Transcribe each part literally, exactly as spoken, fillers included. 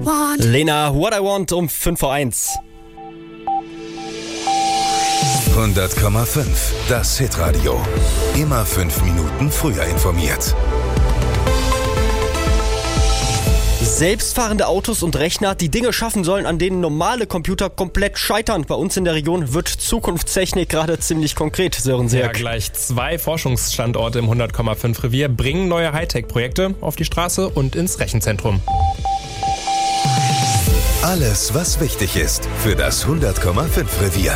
want. Lena, What I Want um fünf vor eins. hundert Komma fünf, das Hitradio. Immer fünf Minuten früher informiert. Selbstfahrende Autos und Rechner, die Dinge schaffen sollen, an denen normale Computer komplett scheitern. Bei uns in der Region wird Zukunftstechnik gerade ziemlich konkret, Sören Sirk. Ja, gleich zwei Forschungsstandorte im hundert Komma fünf Revier bringen neue Hightech-Projekte auf die Straße und ins Rechenzentrum. Alles, was wichtig ist für das hundert Komma fünf Revier.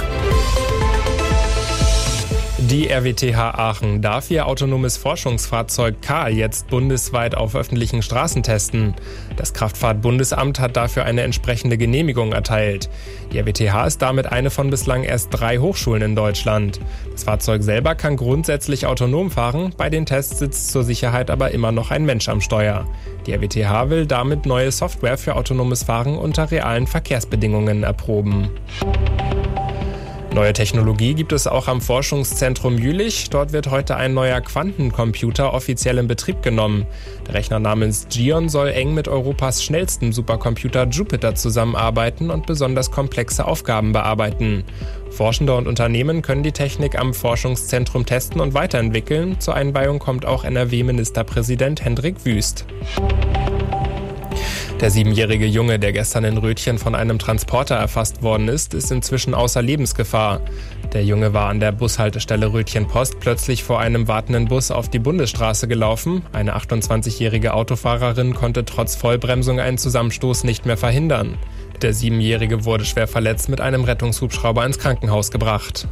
Die R W T H Aachen darf ihr autonomes Forschungsfahrzeug Karl jetzt bundesweit auf öffentlichen Straßen testen. Das Kraftfahrtbundesamt hat dafür eine entsprechende Genehmigung erteilt. Die R W T H ist damit eine von bislang erst drei Hochschulen in Deutschland. Das Fahrzeug selber kann grundsätzlich autonom fahren, bei den Tests sitzt zur Sicherheit aber immer noch ein Mensch am Steuer. Die R W T H will damit neue Software für autonomes Fahren unter realen Verkehrsbedingungen erproben. Neue Technologie gibt es auch am Forschungszentrum Jülich. Dort wird heute ein neuer Quantencomputer offiziell in Betrieb genommen. Der Rechner namens Gion soll eng mit Europas schnellstem Supercomputer Jupiter zusammenarbeiten und besonders komplexe Aufgaben bearbeiten. Forschende und Unternehmen können die Technik am Forschungszentrum testen und weiterentwickeln. Zur Einweihung kommt auch N R W-Ministerpräsident Hendrik Wüst. Der siebenjährige Junge, der gestern in Rötchen von einem Transporter erfasst worden ist, ist inzwischen außer Lebensgefahr. Der Junge war an der Bushaltestelle Rötchen Post plötzlich vor einem wartenden Bus auf die Bundesstraße gelaufen. Eine achtundzwanzigjährige Autofahrerin konnte trotz Vollbremsung einen Zusammenstoß nicht mehr verhindern. Der Siebenjährige wurde schwer verletzt mit einem Rettungshubschrauber ins Krankenhaus gebracht.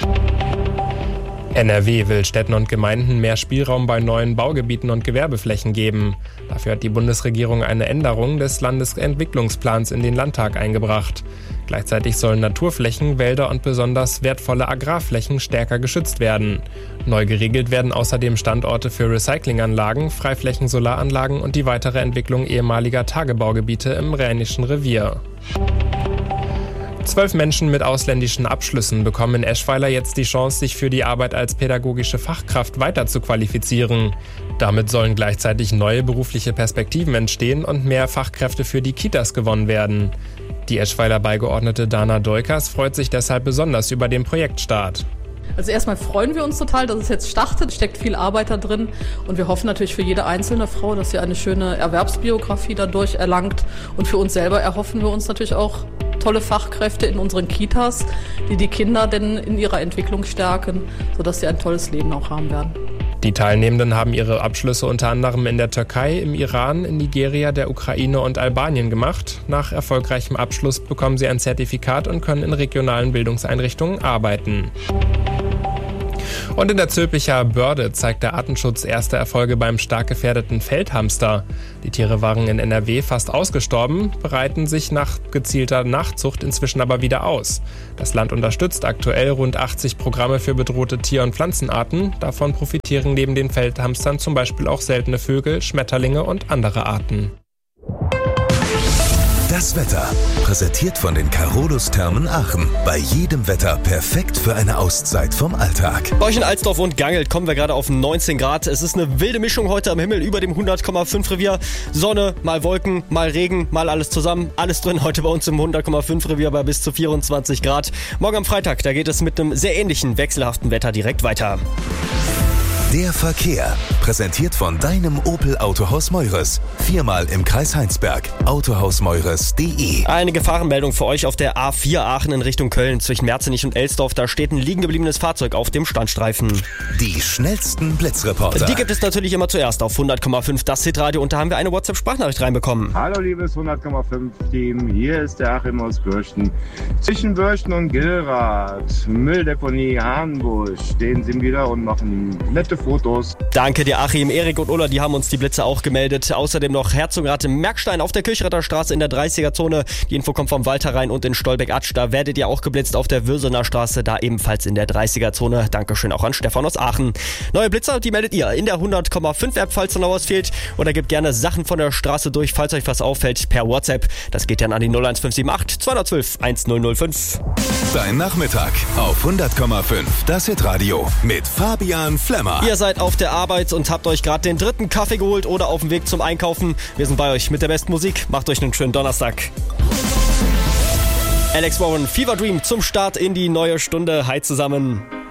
N R W will Städten und Gemeinden mehr Spielraum bei neuen Baugebieten und Gewerbeflächen geben. Dafür hat die Bundesregierung eine Änderung des Landesentwicklungsplans in den Landtag eingebracht. Gleichzeitig sollen Naturflächen, Wälder und besonders wertvolle Agrarflächen stärker geschützt werden. Neu geregelt werden außerdem Standorte für Recyclinganlagen, Freiflächen, Solaranlagen und die weitere Entwicklung ehemaliger Tagebaugebiete im Rheinischen Revier. Zwölf Menschen mit ausländischen Abschlüssen bekommen in Eschweiler jetzt die Chance, sich für die Arbeit als pädagogische Fachkraft weiter zu qualifizieren. Damit sollen gleichzeitig neue berufliche Perspektiven entstehen und mehr Fachkräfte für die Kitas gewonnen werden. Die Eschweiler Beigeordnete Dana Deukers freut sich deshalb besonders über den Projektstart. Also erstmal freuen wir uns total, dass es jetzt startet, steckt viel Arbeit da drin und wir hoffen natürlich für jede einzelne Frau, dass sie eine schöne Erwerbsbiografie dadurch erlangt und für uns selber erhoffen wir uns natürlich auch tolle Fachkräfte in unseren Kitas, die die Kinder denn in ihrer Entwicklung stärken, sodass sie ein tolles Leben auch haben werden. Die Teilnehmenden haben ihre Abschlüsse unter anderem in der Türkei, im Iran, in Nigeria, der Ukraine und Albanien gemacht. Nach erfolgreichem Abschluss bekommen sie ein Zertifikat und können in regionalen Bildungseinrichtungen arbeiten. Und in der Zülpicher Börde zeigt der Artenschutz erste Erfolge beim stark gefährdeten Feldhamster. Die Tiere waren in N R W fast ausgestorben, breiten sich nach gezielter Nachzucht inzwischen aber wieder aus. Das Land unterstützt aktuell rund achtzig Programme für bedrohte Tier- und Pflanzenarten. Davon profitieren neben den Feldhamstern zum Beispiel auch seltene Vögel, Schmetterlinge und andere Arten. Das Wetter, präsentiert von den Carolus-Thermen Aachen. Bei jedem Wetter perfekt für eine Auszeit vom Alltag. Bei euch in Alsdorf und Gangelt kommen wir gerade auf neunzehn Grad. Es ist eine wilde Mischung heute am Himmel über dem hundert Komma fünf Revier. Sonne, mal Wolken, mal Regen, mal alles zusammen. Alles drin heute bei uns im hundert Komma fünf Revier bei bis zu vierundzwanzig Grad. Morgen am Freitag, da geht es mit einem sehr ähnlichen wechselhaften Wetter direkt weiter. Der Verkehr, präsentiert von deinem Opel Autohaus Meures. Viermal im Kreis Heinsberg. autohaus meures punkt de. Eine Gefahrenmeldung für euch auf der A vier Aachen in Richtung Köln zwischen Merzenich und Elsdorf. Da steht ein liegen gebliebenes Fahrzeug auf dem Standstreifen. Die schnellsten Blitzreporter. Die gibt es natürlich immer zuerst auf hundert Komma fünf, das Hitradio. Und da haben wir eine WhatsApp-Sprachnachricht reinbekommen. Hallo liebes hundert Komma fünf Team, hier ist der Achim aus Bürsten. Zwischen Bürsten und Gillrath, Mülldeponie Hahnbusch, stehen sie wieder und machen nette Fotos. Danke dir Achim, Erik und Ulla, die haben uns die Blitze auch gemeldet. Außerdem noch Herzogenrath im Merkstein auf der Kirchrather Straße in der dreißiger Zone. Die Info kommt vom Walter Rhein und in Stolbeck-Atsch. Da werdet ihr auch geblitzt auf der Würsener Straße, da ebenfalls in der dreißiger Zone. Dankeschön auch an Stefan aus Aachen. Neue Blitzer, die meldet ihr in der hundert Komma fünf App, falls noch was fehlt. Oder gebt gerne Sachen von der Straße durch, falls euch was auffällt, per WhatsApp. Das geht dann an die null eins fünf sieben acht zwei eins zwei eins null null fünf. Dein Nachmittag auf hundert Komma fünf, das Hitradio mit Fabian Flemmer. Ihr seid auf der Arbeit und und habt euch gerade den dritten Kaffee geholt oder auf dem Weg zum Einkaufen. Wir sind bei euch mit der besten Musik. Macht euch einen schönen Donnerstag. Alex Warren, Fever Dream zum Start in die neue Stunde. Hi zusammen.